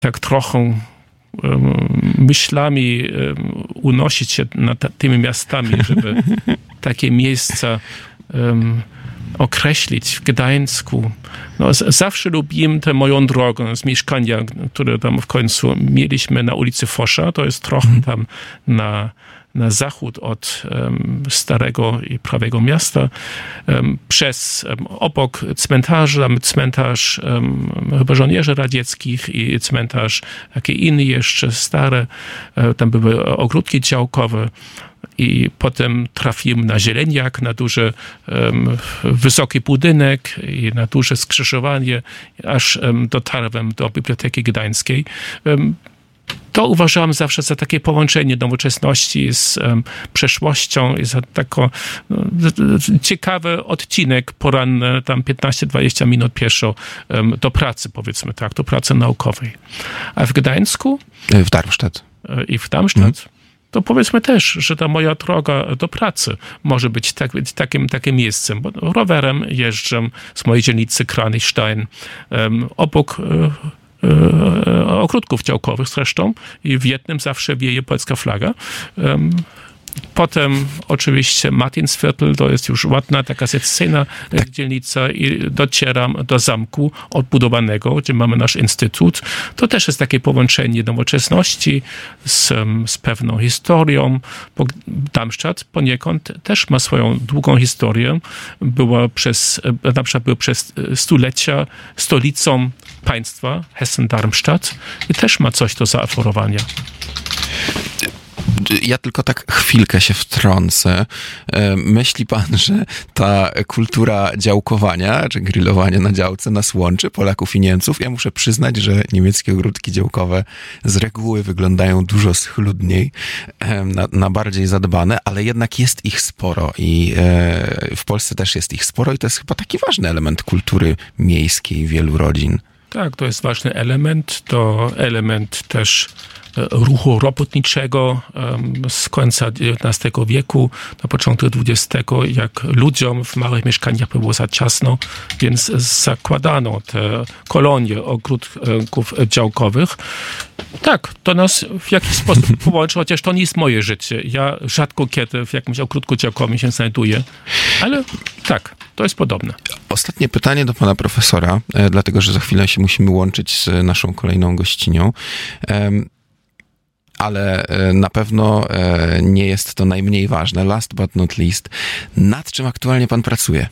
tak trochę myślami unosić się nad tymi miastami, żeby takie miejsca określić w Gdańsku. No, zawsze lubiłem tę moją drogę z mieszkania, które tam w końcu mieliśmy na ulicy Fosza. To jest trochę tam na zachód od starego i prawego miasta, obok cmentarza, cmentarz chyba żołnierzy radzieckich i cmentarz taki inny jeszcze, stare. Tam były ogródki działkowe. I potem trafiłem na Zieleniak, na duży, wysoki budynek i na duże skrzyżowanie, aż dotarłem do Biblioteki Gdańskiej. To uważałem zawsze za takie połączenie nowoczesności z przeszłością i za taki ciekawy odcinek poranny, tam 15-20 minut pieszo do pracy, powiedzmy tak, do pracy naukowej. A w Gdańsku? W Darmstadt. I w Darmstadt? To powiedzmy też, że ta moja droga do pracy może być takim miejscem, bo rowerem jeżdżę z mojej dzielnicy Kranichstein obok ogródków działkowych zresztą i w jednym zawsze wieje polska flaga. Potem oczywiście Martinsviertel, to jest już ładna, taka secessyjna dzielnica i docieram do zamku odbudowanego, gdzie mamy nasz instytut. To też jest takie połączenie nowoczesności z pewną historią. Darmstadt poniekąd też ma swoją długą historię. Na przykład był przez stulecia stolicą państwa Hessen-Darmstadt i też ma coś do zaoferowania. Ja tylko tak chwilkę się wtrącę. Myśli pan, że ta kultura działkowania, czy grillowania na działce nas łączy, Polaków i Niemców? Ja muszę przyznać, że niemieckie ogródki działkowe z reguły wyglądają dużo schludniej, na bardziej zadbane, ale jednak jest ich sporo i w Polsce też jest ich sporo i to jest chyba taki ważny element kultury miejskiej wielu rodzin. Tak, to jest ważny element. To element też ruchu robotniczego z końca XIX wieku, na początku XX, jak ludziom w małych mieszkaniach było za ciasno, więc zakładano te kolonie ogródków działkowych. Tak, to nas w jakiś sposób połączy, chociaż to nie jest moje życie. Ja rzadko kiedy w jakimś ogródku działkowym się znajduję, ale tak, to jest podobne. Ostatnie pytanie do pana profesora, dlatego że za chwilę się musimy łączyć z naszą kolejną gościnią. Ale na pewno nie jest to najmniej ważne. Last but not least, nad czym aktualnie pan pracuje?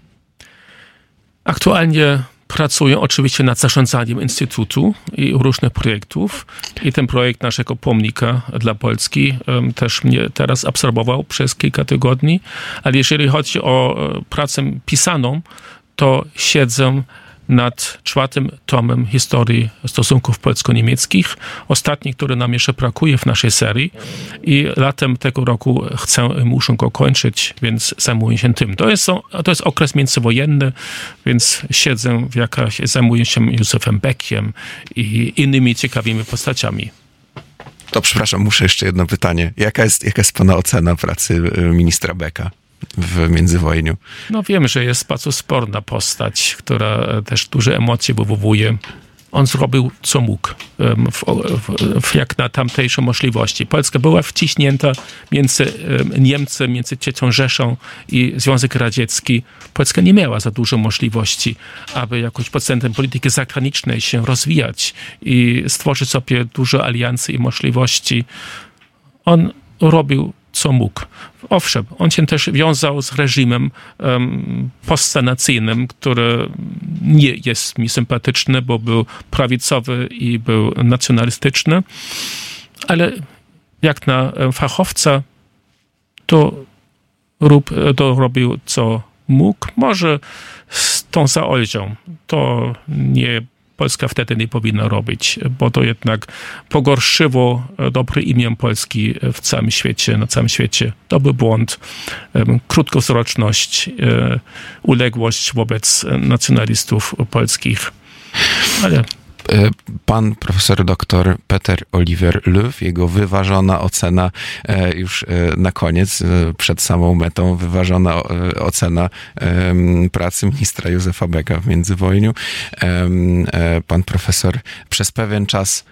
Aktualnie pracuję oczywiście nad zarządzaniem Instytutu i różnych projektów. I ten projekt naszego pomnika dla Polski też mnie teraz absorbował przez kilka tygodni. Ale jeżeli chodzi o pracę pisaną, to siedzę nad 4. tomem historii stosunków polsko-niemieckich. Ostatni, który nam jeszcze brakuje w naszej serii i latem tego roku muszę go kończyć, więc zajmuję się tym. To jest okres międzywojenny, więc zajmuję się Józefem Beckiem i innymi ciekawymi postaciami. To przepraszam, muszę jeszcze jedno pytanie. Jaka jest pana ocena pracy ministra Becka w międzywojniu? No wiem, że jest bardzo sporna postać, która też duże emocje wywołuje. On zrobił, co mógł, jak na tamtejsze możliwości. Polska była wciśnięta między Niemcy, między III Rzeszą i Związek Radziecki. Polska nie miała za dużo możliwości, aby jakoś pod względem polityki zagranicznej się rozwijać i stworzyć sobie dużo aliancji i możliwości. On robił, co mógł. Owszem, on się też wiązał z reżimem postsanacyjnym, który nie jest mi sympatyczny, bo był prawicowy i był nacjonalistyczny, ale jak na fachowca to robił, co mógł. Może z tą zaolzią. To nie Polska wtedy nie powinna robić, bo to jednak pogorszyło dobre imię Polski w całym świecie, na całym świecie. To był błąd, krótkowzroczność, uległość wobec nacjonalistów polskich. Ale Pan profesor doktor Peter Oliver Löw, jego wyważona ocena już na koniec, przed samą metą, wyważona ocena pracy ministra Józefa Becka w międzywojniu. Pan profesor przez pewien czas